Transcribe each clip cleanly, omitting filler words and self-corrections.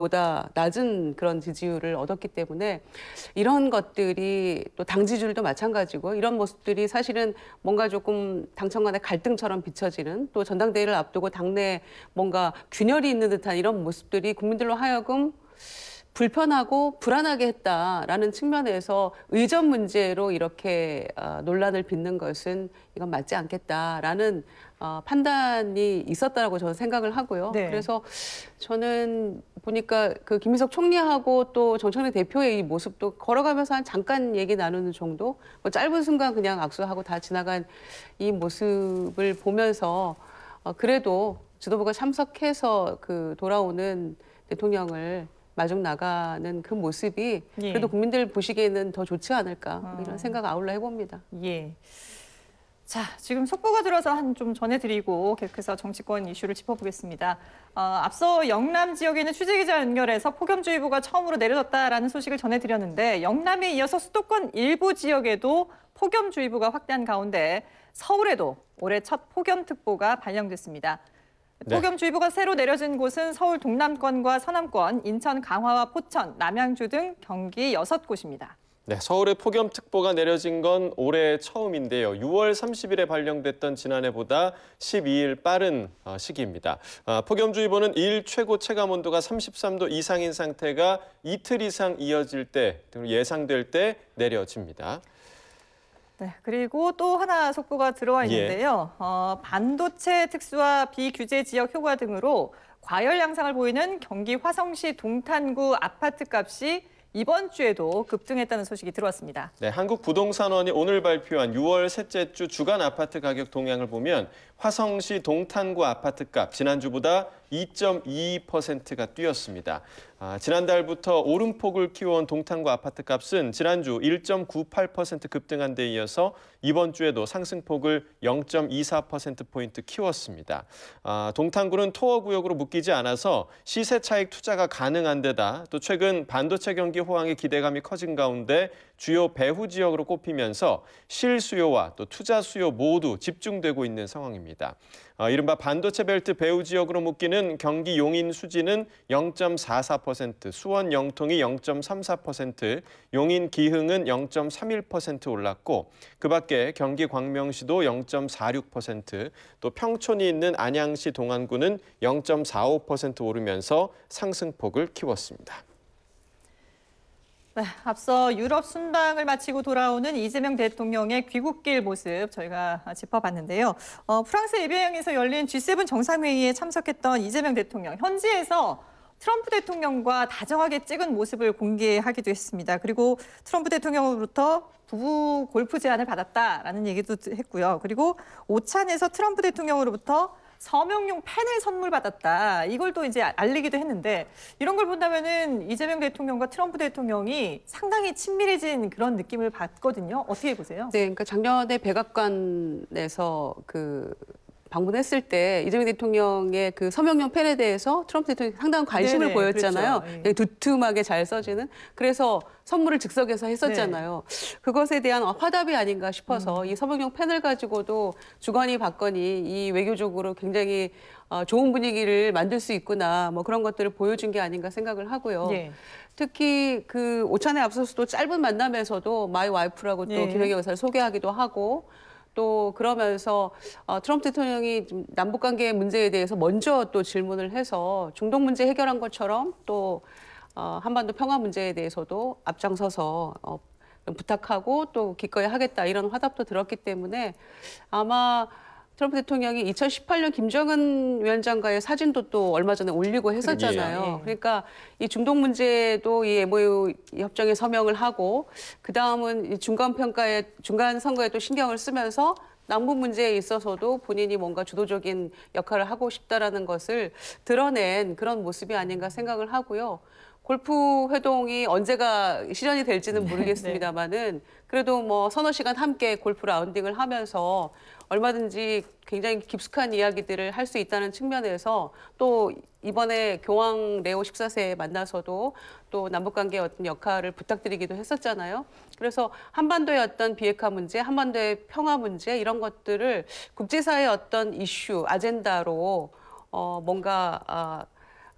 보다 낮은 그런 지지율을 얻었기 때문에 이런 것들이 또 당 지지율도 마찬가지고 이런 모습들이 사실은 뭔가 조금 당청 간의 갈등처럼 비춰지는 또 전당대회를 앞두고 당내 뭔가 균열이 있는 듯한 이런 모습들이 국민들로 하여금 불편하고 불안하게 했다라는 측면에서 의전 문제로 이렇게 논란을 빚는 것은 이건 맞지 않겠다라는 판단이 있었다라고 저는 생각을 하고요. 네. 그래서 저는 보니까 그 김민석 총리하고 또 정청래 대표의 이 모습도 걸어가면서 한 잠깐 얘기 나누는 정도, 뭐 짧은 순간 그냥 악수하고 다 지나간 이 모습을 보면서 그래도 지도부가 참석해서 그 돌아오는 대통령을 마중 나가는 그 모습이 그래도 예. 국민들 보시기에는 더 좋지 않을까 뭐 이런 어. 생각 아울러 해봅니다. 예. 자, 지금 속보가 들어서 한 좀 전해드리고 계속해서 정치권 이슈를 짚어보겠습니다. 앞서 영남 지역에 있는 취재기자 연결해서 폭염주의보가 처음으로 내려졌다라는 소식을 전해드렸는데 영남에 이어서 수도권 일부 지역에도 폭염주의보가 확대한 가운데 서울에도 올해 첫 폭염특보가 발령됐습니다. 네. 폭염주의보가 새로 내려진 곳은 서울 동남권과 서남권, 인천, 강화와 포천, 남양주 등 경기 6곳입니다. 네, 서울에 폭염특보가 내려진 건 올해 처음인데요. 6월 30일에 발령됐던 지난해보다 12일 빠른 시기입니다. 폭염주의보는 일 최고 체감온도가 33도 이상인 상태가 이틀 이상 이어질 때, 예상될 때 내려집니다. 네, 그리고 또 하나 속보가 들어와 있는데요. 반도체 특수와 비규제 지역 효과 등으로 과열 양상을 보이는 경기 화성시 동탄구 아파트값이 이번 주에도 급등했다는 소식이 들어왔습니다. 네, 한국부동산원이 오늘 발표한 6월 셋째 주 주간 아파트 가격 동향을 보면 화성시 동탄구 아파트값 지난주보다 2.22%가 뛰었습니다. 지난달부터 오름폭을 키워온 동탄구 아파트값은 지난주 1.98% 급등한 데 이어서 이번 주에도 상승폭을 0.24%포인트 키웠습니다. 동탄구는 토어구역으로 묶이지 않아서 시세 차익 투자가 가능한 데다 또 최근 반도체 경기 호황의 기대감이 커진 가운데 주요 배후 지역으로 꼽히면서 실수요와 또 투자 수요 모두 집중되고 있는 상황입니다. 이른바 반도체 벨트 배후 지역으로 묶이는 경기 용인 수지는 0.44%, 수원 영통이 0.34%, 용인 기흥은 0.31% 올랐고 그 밖에 경기 광명시도 0.46%, 또 평촌이 있는 안양시 동안구는 0.45% 오르면서 상승폭을 키웠습니다. 네, 앞서 유럽 순방을 마치고 돌아오는 이재명 대통령의 귀국길 모습 저희가 짚어봤는데요. 프랑스 에비앙에서 열린 G7 정상회의에 참석했던 이재명 대통령, 현지에서 트럼프 대통령과 다정하게 찍은 모습을 공개하기도 했습니다. 그리고 트럼프 대통령으로부터 부부 골프 제안을 받았다라는 얘기도 했고요. 그리고 오찬에서 트럼프 대통령으로부터 서명용 펜을 선물 받았다. 이걸 또 이제 알리기도 했는데 이런 걸 본다면은 이재명 대통령과 트럼프 대통령이 상당히 친밀해진 그런 느낌을 받거든요. 어떻게 보세요? 네, 그러니까 작년에 백악관에서 그 방문했을 때 이재명 대통령의 그 서명용 펜에 대해서 트럼프 대통령이 상당한 관심을 네네, 보였잖아요. 그렇죠. 되게 두툼하게 잘 써지는. 그래서 선물을 즉석에서 했었잖아요. 그것에 대한 화답이 아닌가 싶어서 이 서명용 펜을 가지고도 주거니 받거니 이 외교적으로 굉장히 좋은 분위기를 만들 수 있구나. 뭐 그런 것들을 보여준 게 아닌가 생각을 하고요. 예. 특히 그 오찬에 앞서서도 짧은 만남에서도 마이 와이프라고 또 예. 김영애 여사를 소개하기도 하고 또 그러면서 트럼프 대통령이 좀 남북 관계 문제에 대해서 먼저 또 질문을 해서 중동 문제 해결한 것처럼 또 한반도 평화 문제에 대해서도 앞장서서 부탁하고 또 기꺼이 하겠다 이런 화답도 들었기 때문에 아마 트럼프 대통령이 2018년 김정은 위원장과의 사진도 또 얼마 전에 올리고 했었잖아요. 그렇죠. 예. 그러니까 이 중동 문제도 이 MOU 협정에 서명을 하고 그다음은 이 중간 선거에 또 신경을 쓰면서 남북 문제에 있어서도 본인이 뭔가 주도적인 역할을 하고 싶다라는 것을 드러낸 그런 모습이 아닌가 생각을 하고요. 골프 회동이 언제가 실현이 될지는 모르겠습니다만은 그래도 뭐 서너 시간 함께 골프 라운딩을 하면서 얼마든지 굉장히 깊숙한 이야기들을 할 수 있다는 측면에서 또 이번에 교황 레오 14세 만나서도 또 남북관계의 어떤 역할을 부탁드리기도 했었잖아요. 그래서 한반도의 어떤 비핵화 문제, 한반도의 평화 문제 이런 것들을 국제사회의 어떤 이슈, 아젠다로 뭔가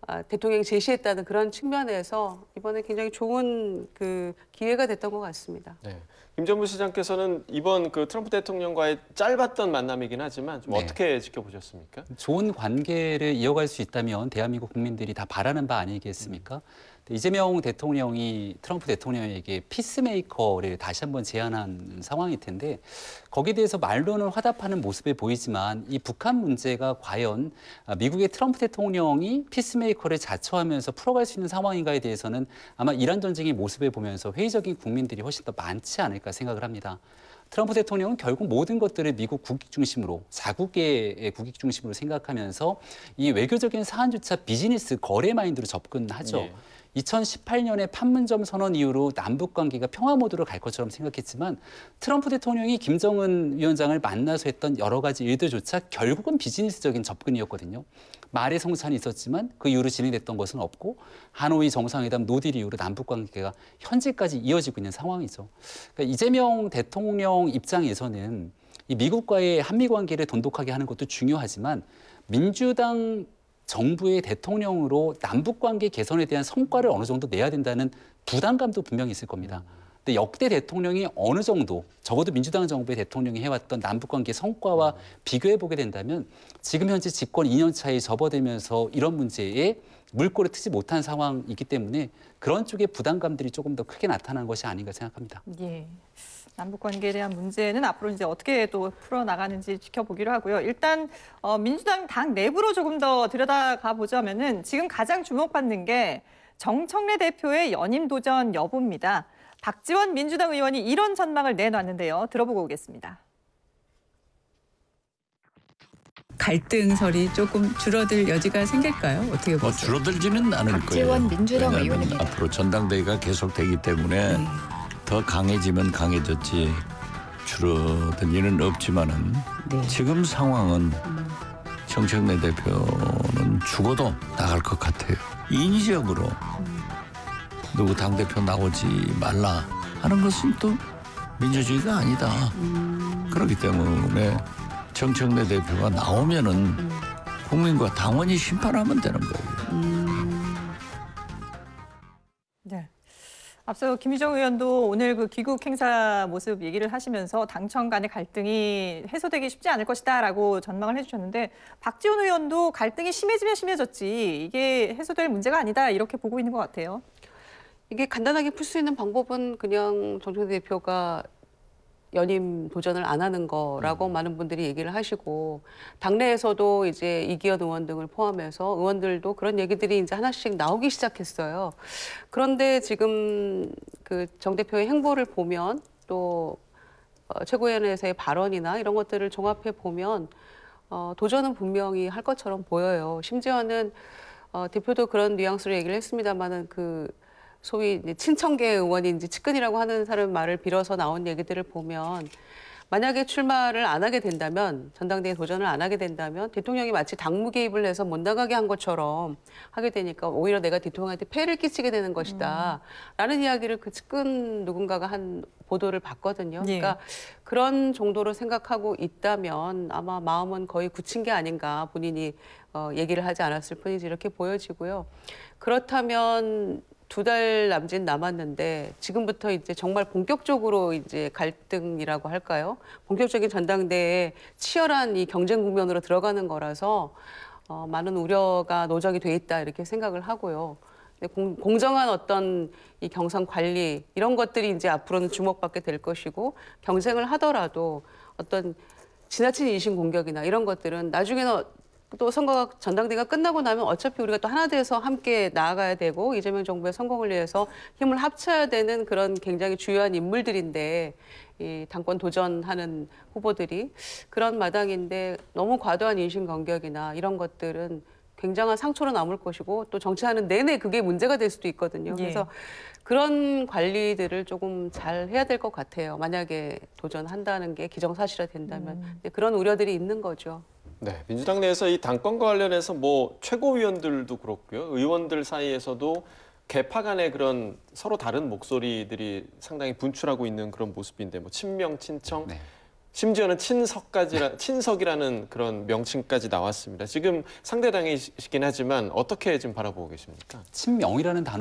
대통령이 제시했다는 그런 측면에서 이번에 굉장히 좋은 그 기회가 됐던 것 같습니다. 네. 김전무 시장께서는 이번 그 트럼프 대통령과의 짧았던 만남이긴 하지만 좀 네. 어떻게 지켜보셨습니까? 좋은 관계를 이어갈 수 있다면 대한민국 국민들이 다 바라는 바 아니겠습니까? 이재명 대통령이 트럼프 대통령에게 피스메이커를 다시 한번 제안한 상황일 텐데 거기에 대해서 말로는 화답하는 모습에 보이지만 이 북한 문제가 과연 미국의 트럼프 대통령이 피스메이커를 자처하면서 풀어갈 수 있는 상황인가에 대해서는 아마 이란 전쟁의 모습을 보면서 회의적인 국민들이 훨씬 더 많지 않을까 생각을 합니다. 트럼프 대통령은 결국 모든 것들을 미국 국익 중심으로 자국의 국익 중심으로 생각하면서 이 외교적인 사안조차 비즈니스 거래 마인드로 접근하죠. 예. 2018년에 판문점 선언 이후로 남북 관계가 평화 모드로 갈 것처럼 생각했지만 트럼프 대통령이 김정은 위원장을 만나서 했던 여러 가지 일들조차 결국은 비즈니스적인 접근이었거든요. 말의 성찬이 있었지만 그 이후로 진행됐던 것은 없고 하노이 정상회담 노딜 이후로 남북 관계가 현재까지 이어지고 있는 상황이죠. 그러니까 이재명 대통령 입장에서는 이 미국과의 한미 관계를 돈독하게 하는 것도 중요하지만 민주당 정부의 대통령으로 남북관계 개선에 대한 성과를 어느 정도 내야 된다는 부담감도 분명히 있을 겁니다. 근데 역대 대통령이 어느 정도 적어도 민주당 정부의 대통령이 해왔던 남북관계 성과와 비교해보게 된다면 지금 현재 집권 2년 차에 접어들면서 이런 문제에 물꼬를 트지 못한 상황이기 때문에 그런 쪽의 부담감들이 조금 더 크게 나타난 것이 아닌가 생각합니다. 예. 남북 관계에 대한 문제는 앞으로 이제 어떻게 또 풀어나가는지 지켜보기로 하고요. 일단 민주당 당 내부로 조금 더 들여다가 보자면은 지금 가장 주목받는 게 정청래 대표의 연임 도전 여부입니다. 박지원 민주당 의원이 이런 전망을 내놨는데요. 들어보고 오겠습니다. 갈등설이 조금 줄어들 여지가 생길까요? 어떻게 보세요? 줄어들지는 않을 거예요. 박지원 민주당 왜냐하면 의원입니다. 앞으로 전당대회가 계속되기 때문에 더 강해지면 강해졌지 줄어들 일은 없지만은 지금 상황은 정청래 대표는 죽어도 나갈 것 같아요. 인위적으로 누구 당대표 나오지 말라 하는 것은 또 민주주의가 아니다. 그렇기 때문에 정청래 대표가 나오면은 국민과 당원이 심판하면 되는 거예요. 네. 앞서 김유정 의원도 오늘 그 귀국 행사 모습 얘기를 하시면서 당청 간의 갈등이 해소되기 쉽지 않을 것이다라고 전망을 해주셨는데 박지원 의원도 갈등이 심해지면 심해졌지 이게 해소될 문제가 아니다 이렇게 보고 있는 것 같아요. 이게 간단하게 풀 수 있는 방법은 그냥 정청래 대표가 연임 도전을 안 하는 거라고 많은 분들이 얘기를 하시고 당내에서도 이제 이기현 의원 등을 포함해서 의원들도 그런 얘기들이 이제 하나씩 나오기 시작했어요. 그런데 지금 그 정 대표의 행보를 보면 또 최고위원회에서의 발언이나 이런 것들을 종합해 보면 도전은 분명히 할 것처럼 보여요. 심지어는 대표도 그런 뉘앙스로 얘기를 했습니다마는 그 소위 이제 친청계 의원인지 측근이라고 하는 사람 말을 빌어서 나온 얘기들을 보면 만약에 출마를 안 하게 된다면 전당대회 도전을 안 하게 된다면 대통령이 마치 당무 개입을 해서 못 나가게 한 것처럼 하게 되니까 오히려 내가 대통령한테 폐를 끼치게 되는 것이다 라는 이야기를 그 측근 누군가가 한 보도를 봤거든요. 예. 그러니까 그런 정도로 생각하고 있다면 아마 마음은 거의 굳힌 게 아닌가 본인이 얘기를 하지 않았을 뿐이지 이렇게 보여지고요. 그렇다면 2달 남짓 남았는데 지금부터 이제 정말 본격적으로 이제 갈등이라고 할까요? 본격적인 전당대회에 치열한 이 경쟁 국면으로 들어가는 거라서 많은 우려가 노적이 돼 있다 이렇게 생각을 하고요. 공정한 어떤 이 경선 관리 이런 것들이 이제 앞으로는 주목받게 될 것이고 경쟁을 하더라도 어떤 지나친 인신 공격이나 이런 것들은 나중에는 또 선거가 전당대회가 끝나고 나면 어차피 우리가 또 하나 돼서 함께 나아가야 되고 이재명 정부의 성공을 위해서 힘을 합쳐야 되는 그런 굉장히 주요한 인물들인데 이 당권 도전하는 후보들이 그런 마당인데 너무 과도한 인신 공격이나 이런 것들은 굉장한 상처로 남을 것이고 또 정치하는 내내 그게 문제가 될 수도 있거든요. 예. 그래서 그런 관리들을 조금 잘 해야 될 것 같아요. 만약에 도전한다는 게 기정사실화 된다면 그런 우려들이 있는 거죠. 네, 민주당 내에서 이 당권과 관련해서 뭐 최고위원들도 그렇고요. 의원들 사이에서도 계파 간의 그런 서로 다른 목소리들이 상당히 분출하고 있는 그런 모습인데 뭐 친명, 친청 네. 심지어는 친석이라는 그런 명칭까지 나왔습니다. 지금 상대당이시긴 하지만 어떻게 지금 바라보고 계십니까? 친명이라는 단어